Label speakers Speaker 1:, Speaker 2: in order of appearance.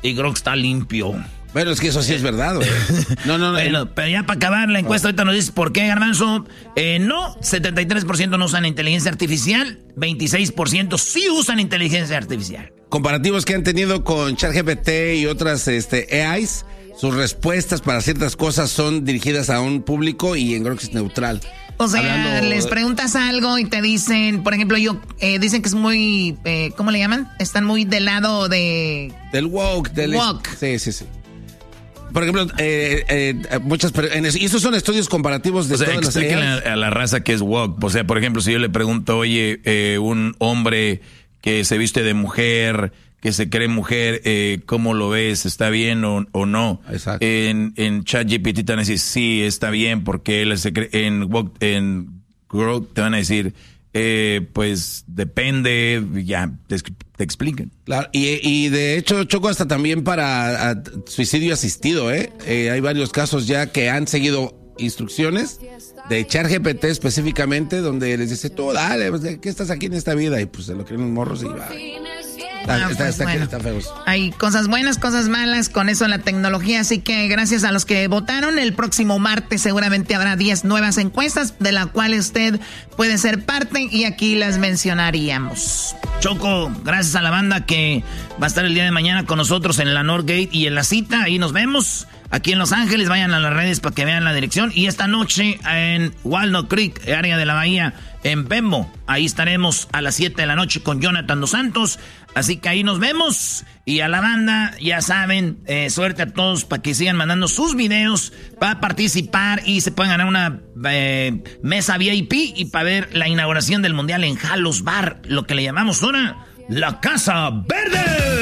Speaker 1: y Grok está limpio.
Speaker 2: Bueno, es que eso sí es verdad, güey. No.
Speaker 1: Bueno, pero ya para acabar la encuesta, ahorita nos dices por qué, Garbanzo. No, 73% no usan inteligencia artificial, 26% sí usan inteligencia artificial.
Speaker 2: Comparativos que han tenido con ChatGPT y otras AIs, sus respuestas para ciertas cosas son dirigidas a un público y en Grok es neutral.
Speaker 3: O sea, les preguntas algo y te dicen, por ejemplo, dicen que es muy, ¿cómo le llaman? Están muy del lado de...
Speaker 2: Del woke.
Speaker 3: Woke.
Speaker 2: Sí. Por ejemplo, y estos son estudios comparativos de todas las...
Speaker 1: Explíquenle a la raza que es woke. O sea, por ejemplo, si yo le pregunto, oye, un hombre que se viste de mujer, que se cree mujer, ¿cómo lo ves? ¿Está bien o no?
Speaker 2: Exacto.
Speaker 1: En ChatGPT te van a decir, sí, está bien, porque él se cree... En Grok te van a decir... pues depende, ya te expliquen.
Speaker 2: Claro, y de hecho, Choco, hasta también para suicidio asistido, hay varios casos ya que han seguido instrucciones de ChatGPT específicamente, donde les dice, tú dale, pues, ¿qué estás aquí en esta vida? Y pues se lo creen los morros y va. Está feo.
Speaker 3: Hay cosas buenas, cosas malas con eso en la tecnología, así que gracias a los que votaron. El próximo martes seguramente habrá 10 nuevas encuestas de las cuales usted puede ser parte y aquí las mencionaríamos.
Speaker 1: Choco, gracias a la banda que va a estar el día de mañana con nosotros en la Northgate y en la cita, ahí nos vemos. Aquí en Los Ángeles, vayan a las redes para que vean la dirección. Y esta noche en Walnut Creek, área de la Bahía, en Venmo, ahí estaremos a las 7 de la noche con Jonathan Dos Santos. Así que ahí nos vemos. Y a la banda, ya saben, suerte a todos para que sigan mandando sus videos para participar y se puedan ganar una mesa VIP y para ver la inauguración del Mundial en Halos Bar, lo que le llamamos ahora la Casa Verde.